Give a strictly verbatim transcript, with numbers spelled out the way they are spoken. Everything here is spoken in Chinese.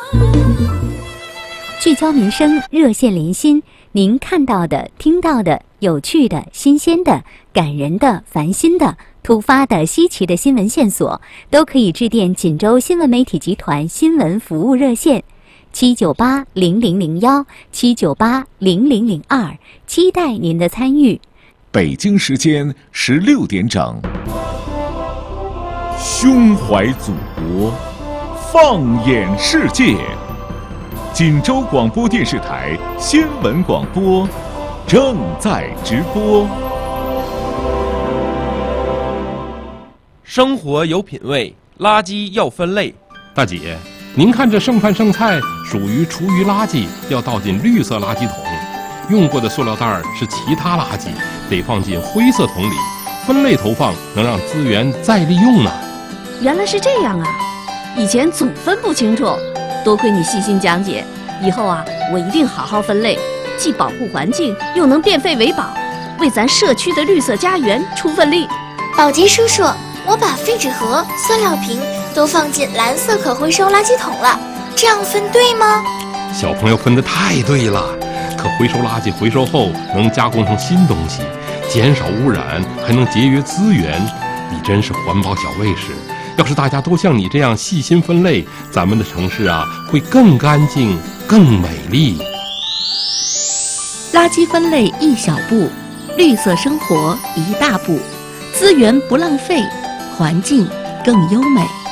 聚焦民生，热线连心，您看到的、听到的、有趣的、新鲜的、感人的、烦心的、突发的、稀奇的新闻线索，都可以致电锦州新闻媒体集团新闻服务热线七九八零零零幺七九八零零零二，期待您的参与。 北京时间十六点整，胸怀祖国，放眼世界。锦州广播电视台新闻广播正在直播。 生活有品位，垃圾要分类。 大姐，您看这剩饭剩菜属于厨余垃圾，要倒进绿色垃圾桶；用过的塑料袋是其他垃圾，得放进灰色桶里。分类投放能让资源再利用呢。 原来是这样啊，以前总分不清楚。多亏你细心讲解，以后啊，我一定好好分类，既保护环境，又能变废为宝，为咱社区的绿色家园出份力。 宝吉叔叔，我把废纸盒、塑料瓶都放进蓝色可回收垃圾桶了，这样分对吗？ 小朋友分得太对了，可回收垃圾回收后能加工成新东西，减少污染，还能节约资源。你真是环保小卫士。要是大家都像你这样细心分类，咱们的城市啊会更干净、更美丽。 垃圾分类一小步，绿色生活一大步，资源不浪费，环境更优美。